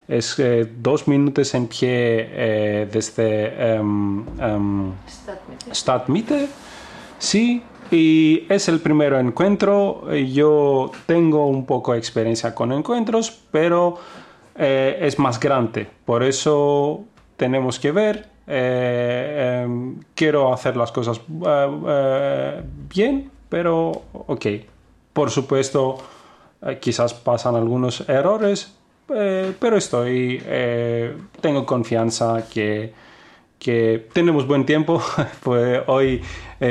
Es 2 minutos en pie desde Stadtmitte. Sí, y es el primer encuentro. Yo tengo un poco de experiencia con encuentros, pero es más grande. Por eso tenemos que ver. Quiero hacer las cosas bien, pero ok. Por supuesto, quizás pasan algunos errores, pero tengo confianza que tenemos buen tiempo. Pues hoy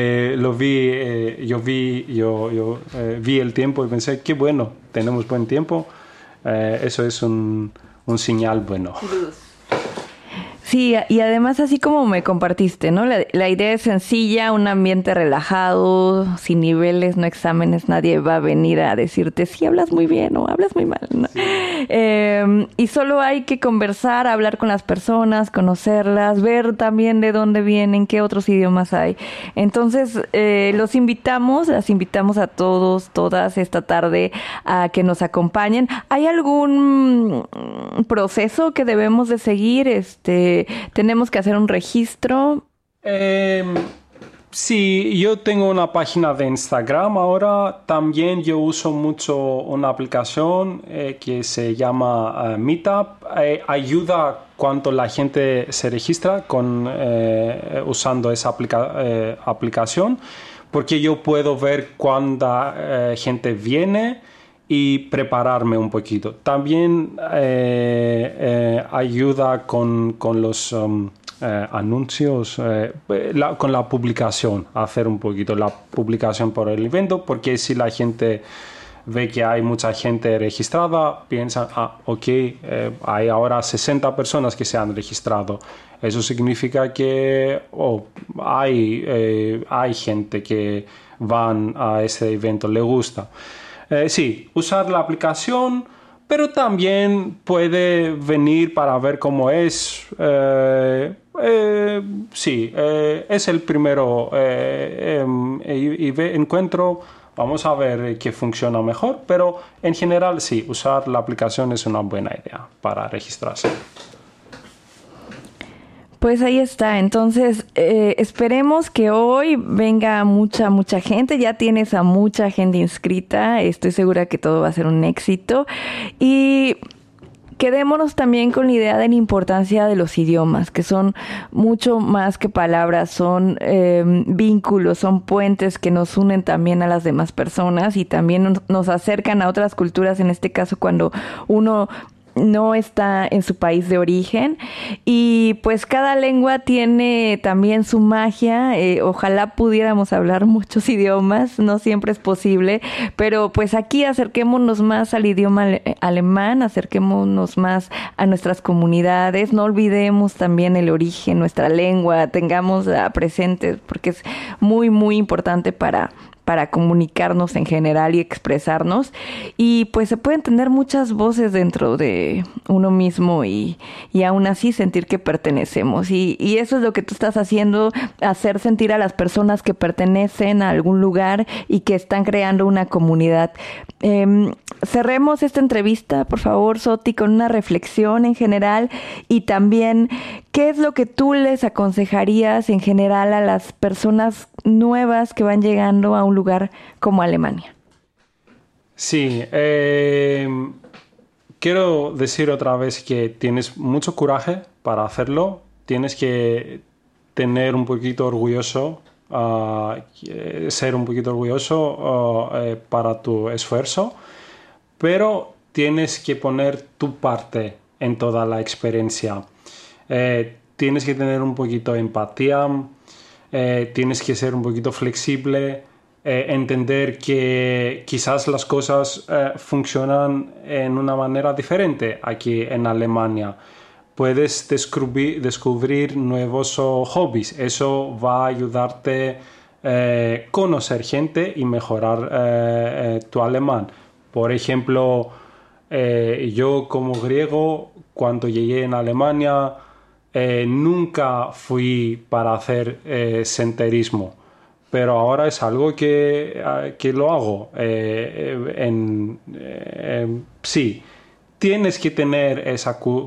yo vi el tiempo y pensé, qué bueno, tenemos buen tiempo. Eso es un señal bueno. Sí, y además así como me compartiste, ¿no? La idea es sencilla, un ambiente relajado, sin niveles, no exámenes, nadie va a venir a decirte si hablas muy bien o hablas muy mal, ¿no? Sí. Y solo hay que conversar, hablar con las personas, conocerlas, ver también de dónde vienen, qué otros idiomas hay. Entonces, las invitamos a todos, todas esta tarde a que nos acompañen. ¿Hay algún proceso que debemos de seguir? ¿Tenemos que hacer un registro? Sí, yo tengo una página de Instagram ahora. También yo uso mucho una aplicación que se llama Meetup. Ayuda cuando la gente se registra usando esa aplicación, porque yo puedo ver cuánta gente viene y prepararme un poquito. También ayuda con los anuncios, con la publicación, hacer un poquito la publicación por el evento, porque si la gente ve que hay mucha gente registrada, piensan, ok, hay ahora 60 personas que se han registrado. Eso significa que hay gente que van a ese evento, le gusta. Sí, usar la aplicación, pero también puede venir para ver cómo es. Sí, es el primero encuentro. Vamos a ver qué funciona mejor, pero en general sí, usar la aplicación es una buena idea para registrarse. Pues ahí está, entonces esperemos que hoy venga mucha gente, ya tienes a mucha gente inscrita, estoy segura que todo va a ser un éxito y quedémonos también con la idea de la importancia de los idiomas, que son mucho más que palabras, son vínculos, son puentes que nos unen también a las demás personas y también nos acercan a otras culturas, en este caso cuando uno no está en su país de origen y pues cada lengua tiene también su magia. Ojalá pudiéramos hablar muchos idiomas, no siempre es posible, pero pues aquí acerquémonos más al idioma alemán, acerquémonos más a nuestras comunidades, no olvidemos también el origen, nuestra lengua, tengamos presente porque es muy importante para comunicarnos en general y expresarnos y pues se pueden tener muchas voces dentro de uno mismo y aún así sentir que pertenecemos y eso es lo que tú estás haciendo, hacer sentir a las personas que pertenecen a algún lugar y que están creando una comunidad. Cerremos esta entrevista, por favor, Soti, con una reflexión en general y también ¿qué es lo que tú les aconsejarías en general a las personas nuevas que van llegando a un lugar como Alemania? Sí, quiero decir otra vez que tienes mucho coraje para hacerlo, tienes que tener un poquito orgulloso, ser un poquito orgulloso para tu esfuerzo, pero tienes que poner tu parte en toda la experiencia. Tienes que tener un poquito de empatía, tienes que ser un poquito flexible, entender que quizás las cosas funcionan en una manera diferente aquí en Alemania. Puedes descubrir nuevos hobbies. Eso va a ayudarte a conocer gente y mejorar tu alemán. Por ejemplo, yo como griego, cuando llegué en Alemania, nunca fui para hacer senderismo, pero ahora es algo que lo hago. Sí, tienes que tener esa